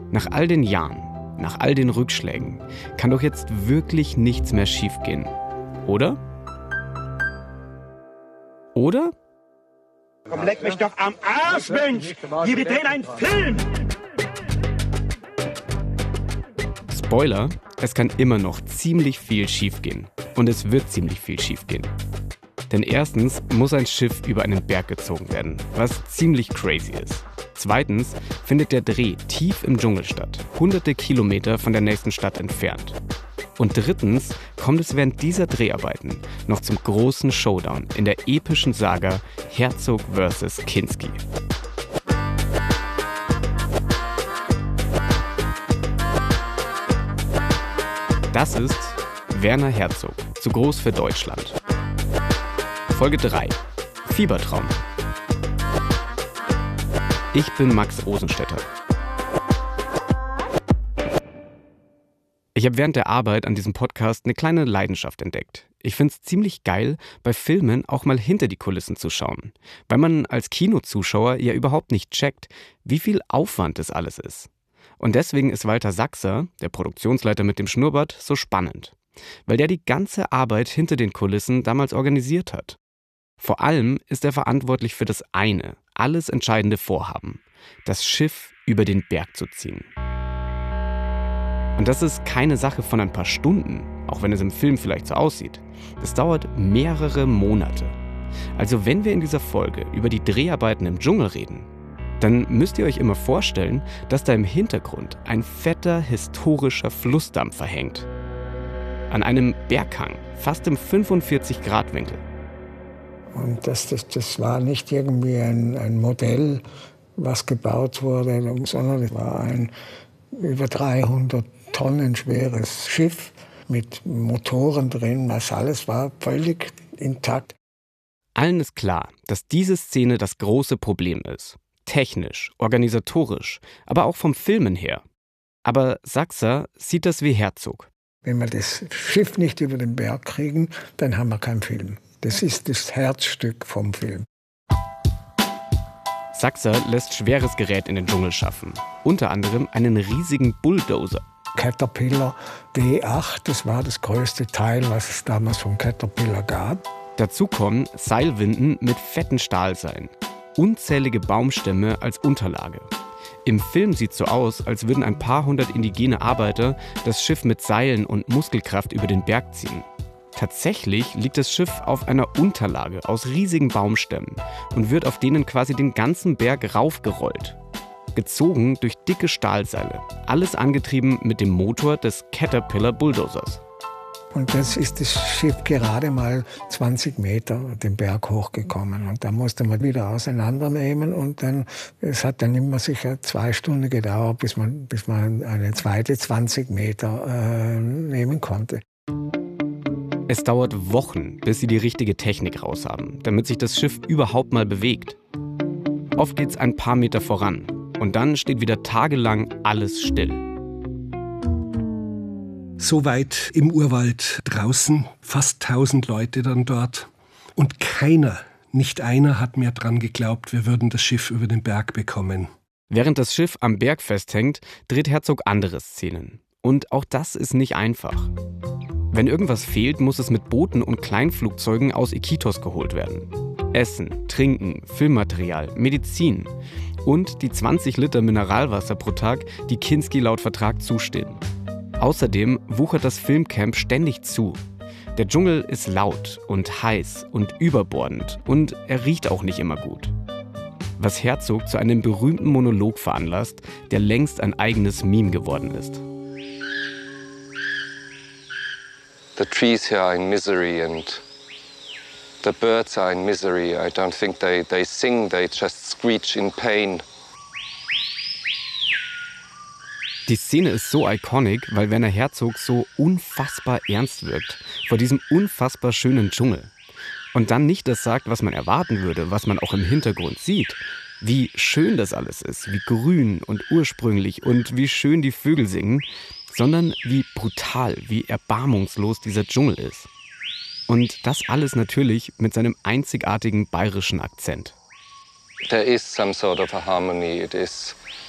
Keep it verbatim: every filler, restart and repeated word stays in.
Nach all den Jahren, nach all den Rückschlägen, kann doch jetzt wirklich nichts mehr schiefgehen, oder? Oder? Komm, leck mich doch am Arsch, Mensch! Hier, wir drehen einen Film! Spoiler, es kann immer noch ziemlich viel schiefgehen. Und es wird ziemlich viel schiefgehen. Denn erstens muss ein Schiff über einen Berg gezogen werden, was ziemlich crazy ist. Zweitens findet der Dreh tief im Dschungel statt, hunderte Kilometer von der nächsten Stadt entfernt. Und drittens kommt es während dieser Dreharbeiten noch zum großen Showdown in der epischen Saga Herzog versus. Kinski. Das ist Werner Herzog, zu groß für Deutschland. Folge drei. Fiebertraum. Ich bin Max Rosenstetter. Ich habe während der Arbeit an diesem Podcast eine kleine Leidenschaft entdeckt. Ich finde es ziemlich geil, bei Filmen auch mal hinter die Kulissen zu schauen, weil man als Kinozuschauer ja überhaupt nicht checkt, wie viel Aufwand das alles ist. Und deswegen ist Walter Sachser, der Produktionsleiter mit dem Schnurrbart, so spannend, weil der die ganze Arbeit hinter den Kulissen damals organisiert hat. Vor allem ist er verantwortlich für das eine, alles entscheidende Vorhaben, das Schiff über den Berg zu ziehen. Und das ist keine Sache von ein paar Stunden, auch wenn es im Film vielleicht so aussieht. Es dauert mehrere Monate. Also wenn wir in dieser Folge über die Dreharbeiten im Dschungel reden, dann müsst ihr euch immer vorstellen, dass da im Hintergrund ein fetter historischer Flussdampfer hängt. An einem Berghang, fast im fünfundvierzig Grad Winkel. Und das, das, das war nicht irgendwie ein, ein Modell, was gebaut wurde, sondern es war ein über dreihundert Tonnen schweres Schiff mit Motoren drin. Das alles war völlig intakt. Allen ist klar, dass diese Szene das große Problem ist. Technisch, organisatorisch, aber auch vom Filmen her. Aber Sachser sieht das wie Herzog. Wenn wir das Schiff nicht über den Berg kriegen, dann haben wir keinen Film. Das ist das Herzstück vom Film. Sachser lässt schweres Gerät in den Dschungel schaffen. Unter anderem einen riesigen Bulldozer. Caterpillar D acht, das war das größte Teil, was es damals von Caterpillar gab. Dazu kommen Seilwinden mit fetten Stahlseilen. Unzählige Baumstämme als Unterlage. Im Film sieht es so aus, als würden ein paar hundert indigene Arbeiter das Schiff mit Seilen und Muskelkraft über den Berg ziehen. Tatsächlich liegt das Schiff auf einer Unterlage aus riesigen Baumstämmen und wird auf denen quasi den ganzen Berg raufgerollt. Gezogen durch dicke Stahlseile, alles angetrieben mit dem Motor des Caterpillar Bulldozers. Und das ist das Schiff gerade mal zwanzig Meter den Berg hochgekommen. Und da musste man wieder auseinandernehmen. Und dann, es hat dann immer sicher zwei Stunden gedauert, bis man, bis man eine zweite zwanzig Meter äh, nehmen konnte. Es dauert Wochen, bis sie die richtige Technik raus haben, damit sich das Schiff überhaupt mal bewegt. Oft geht's ein paar Meter voran. Und dann steht wieder tagelang alles still. So weit im Urwald draußen, fast tausend Leute dann dort. Und keiner, nicht einer hat mehr dran geglaubt, wir würden das Schiff über den Berg bekommen. Während das Schiff am Berg festhängt, dreht Herzog andere Szenen. Und auch das ist nicht einfach. Wenn irgendwas fehlt, muss es mit Booten und Kleinflugzeugen aus Iquitos geholt werden. Essen, Trinken, Filmmaterial, Medizin und die zwanzig Liter Mineralwasser pro Tag, die Kinski laut Vertrag zustehen. Außerdem wuchert das Filmcamp ständig zu. Der Dschungel ist laut und heiß und überbordend und er riecht auch nicht immer gut. Was Herzog zu einem berühmten Monolog veranlasst, der längst ein eigenes Meme geworden ist. The trees here are in misery and the birds are in misery. I don't think they, they sing, they just screech in pain. Die Szene ist so iconic, weil Werner Herzog so unfassbar ernst wirkt vor diesem unfassbar schönen Dschungel. Und dann nicht das sagt, was man erwarten würde, was man auch im Hintergrund sieht. Wie schön das alles ist, wie grün und ursprünglich und wie schön die Vögel singen, sondern wie brutal, wie erbarmungslos dieser Dschungel ist. Und das alles natürlich mit seinem einzigartigen bayerischen Akzent. There is some sort of a harmony. It is